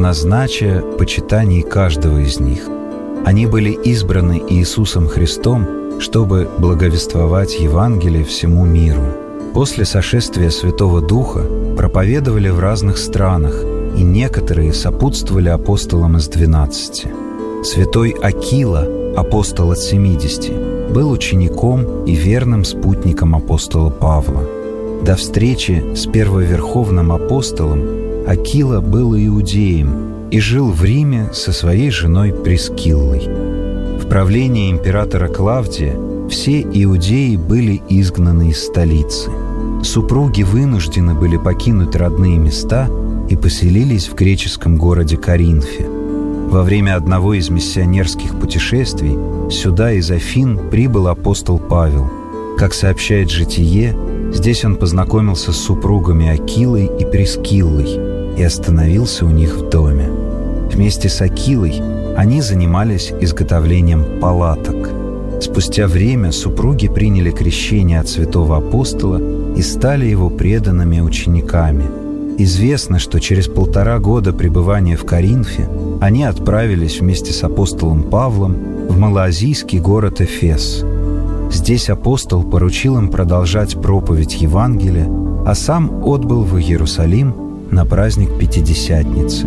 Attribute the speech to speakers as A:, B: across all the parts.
A: назнача почитание каждого из них. Они были избраны Иисусом Христом, чтобы благовествовать Евангелие всему миру. После сошествия Святого Духа проповедовали в разных странах, и некоторые сопутствовали апостолам из 12. Святой Акила, апостол от 70, был учеником и верным спутником апостола Павла. До встречи с первоверховным апостолом Акила был иудеем и жил в Риме со своей женой Прискиллой. В правлении императора Клавдия все иудеи были изгнаны из столицы. Супруги вынуждены были покинуть родные места и поселились в греческом городе Коринфе. Во время одного из миссионерских путешествий сюда из Афин прибыл апостол Павел. Как сообщает «Житие», здесь он познакомился с супругами Акилой и Прискиллой и остановился у них в доме. Вместе с Акилой они занимались изготовлением палаток. Спустя время супруги приняли крещение от святого апостола и стали его преданными учениками. Известно, что через 1,5 года пребывания в Коринфе они отправились вместе с апостолом Павлом в малоазийский город Эфес. Здесь апостол поручил им продолжать проповедь Евангелия, а сам отбыл в Иерусалим на праздник Пятидесятницы.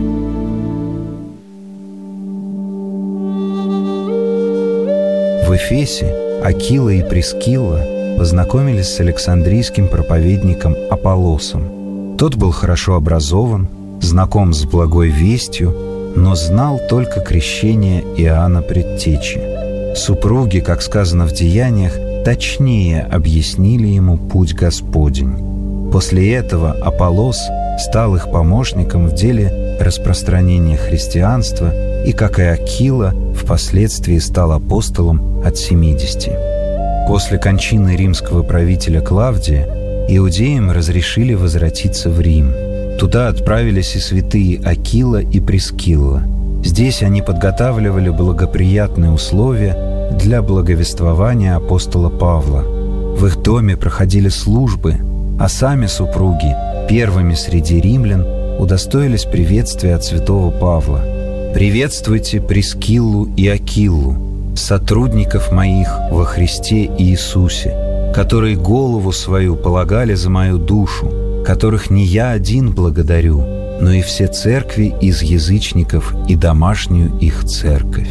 A: В Эфесе Акила и Прискилла познакомились с Александрийским проповедником Аполлосом. Тот был хорошо образован, знаком с благой вестью, но знал только крещение Иоанна Предтечи. Супруги, как сказано в Деяниях, точнее объяснили ему путь Господень. После этого Аполлос стал их помощником в деле распространения христианства и, как и Акила, впоследствии стал апостолом от 70. После кончины римского правителя Клавдия иудеям разрешили возвратиться в Рим. Туда отправились и святые Акила и Прискилла. Здесь они подготавливали благоприятные условия для благовествования апостола Павла. В их доме проходили службы, а сами супруги, первыми среди римлян, удостоились приветствия от святого Павла. «Приветствуйте Прискиллу и Акиллу, сотрудников моих во Христе Иисусе, которые голову свою полагали за мою душу, которых не я один благодарю, но и все церкви из язычников и домашнюю их церковь».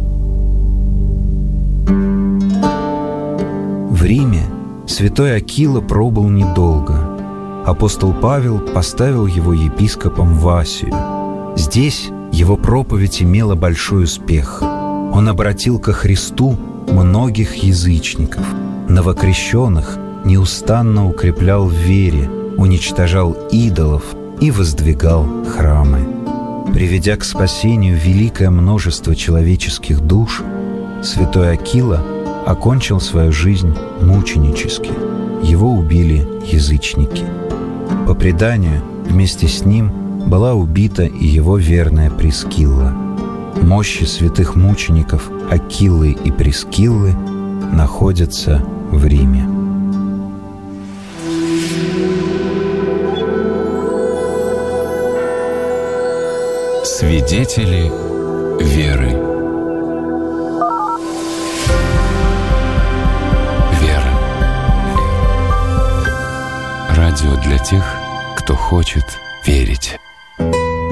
A: В Риме святой Акила пробыл недолго. Апостол Павел поставил его епископом в Асию. Здесь его проповедь имела большой успех. Он обратил ко Христу многих язычников, новокрещенных неустанно укреплял в вере, уничтожал идолов и воздвигал храмы. Приведя к спасению великое множество человеческих душ, святой Акила окончил свою жизнь мученически. Его убили язычники. По преданию, вместе с ним была убита и его верная Прискилла. Мощи святых мучеников Акилы и Прискиллы находятся в Риме.
B: Свидетели веры. Вера. Радио для тех, кто хочет верить.